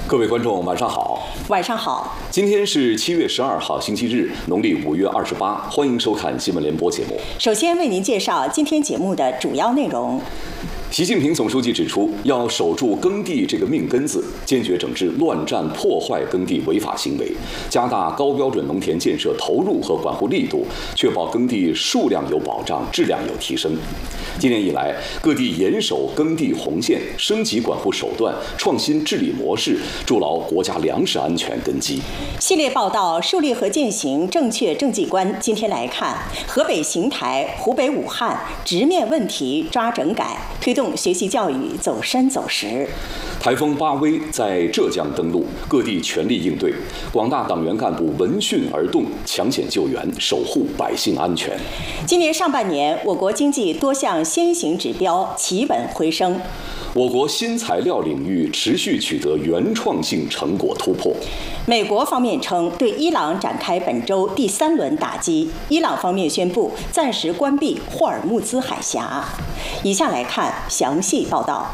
各位观众，晚上好。 晚上好。 今天是7月12号，星期日，农历5月28，欢迎收看新闻联播节目。 首先为您介绍今天节目的主要内容。 习近平总书记指出，要守住耕地这个命根子，坚决整治乱占破坏耕地违法行为，加大高标准农田建设投入和管护力度，确保耕地数量有保障，质量有提升。今年以来，各地严守耕地红线，升级管护手段，创新治理模式，筑牢国家粮食安全根基。 系列报道树立和践行正确政绩观。今天来看，河北邢台、湖北武汉直面问题抓整改，推动学习教育走深走实。 台风巴威在浙江登陆，各地全力应对，广大党员干部闻讯而动，抢险救援，守护百姓安全。 今年上半年，我国经济多项先行指标企稳回升。 我国新材料领域持续取得原创性成果突破。 美国方面称对伊朗展开本周第3轮打击，伊朗方面宣布暂时关闭霍尔木兹海峡。以下来看详细报道。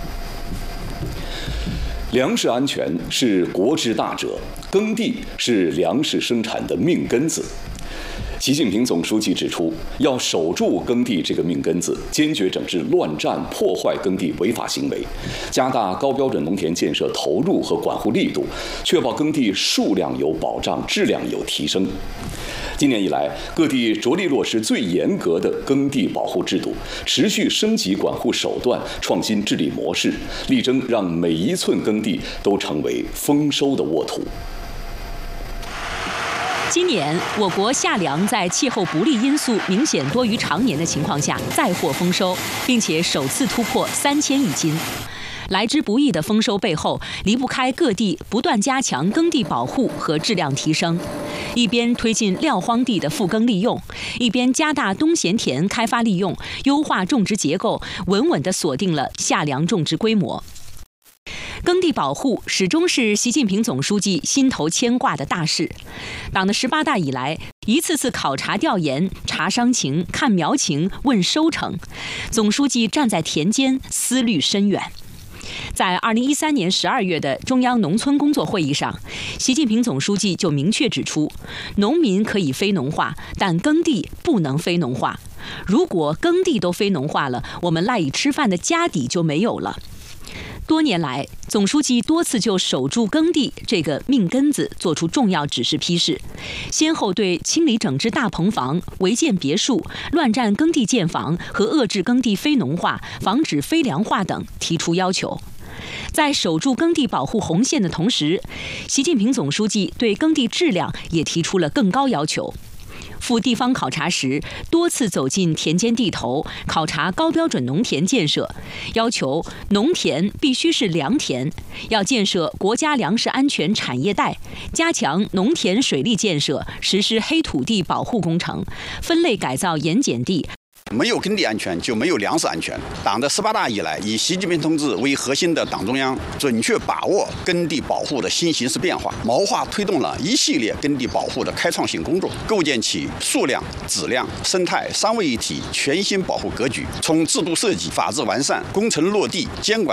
粮食安全是国之大者，耕地是粮食生产的命根子。习近平总书记指出，要守住耕地这个命根子，坚决整治乱占破坏耕地违法行为，加大高标准农田建设投入和管护力度，确保耕地数量有保障，质量有提升。今年以来，各地着力落实最严格的耕地保护制度，持续升级管护手段，创新治理模式，力争让每一寸耕地都成为丰收的沃土。 今年，我国夏粮在气候不利因素明显多于常年的情况下，再获丰收，并且首次突破3000亿斤。来之不易的丰收背后，离不开各地不断加强耕地保护和质量提升，一边推进撂荒地的复耕利用，一边加大冬闲田开发利用，优化种植结构，稳稳地锁定了夏粮种植规模。耕地保护始终是习近平总书记心头牵挂的大事。党的18大以来，一次次考察调研，查伤情、看苗情、问收成，总书记站在田间，思虑深远。在2013年12月的中央农村工作会议上，习近平总书记就明确指出，农民可以非农化，但耕地不能非农化。如果耕地都非农化了，我们赖以吃饭的家底就没有了。多年来，总书记多次就守住耕地这个命根子作出重要指示批示，先后对清理整治大棚房、违建别墅、乱占耕地建房和遏制耕地非农化、防止非粮化等提出要求。在守住耕地保护红线的同时，习近平总书记对耕地质量也提出了更高要求。赴地方考察时，多次走进田间地头，考察高标准农田建设，要求农田必须是良田，要建设国家粮食安全产业带，加强农田水利建设，实施黑土地保护工程，分类改造盐碱地。 没有耕地安全，就没有粮食安全。党的18大以来，以习近平同志为核心的党中央准确把握耕地保护的新形势变化，谋划推动了一系列耕地保护的开创性工作，构建起数量、质量、生态3位一体全新保护格局。从制度设计、法制完善、工程落地、监管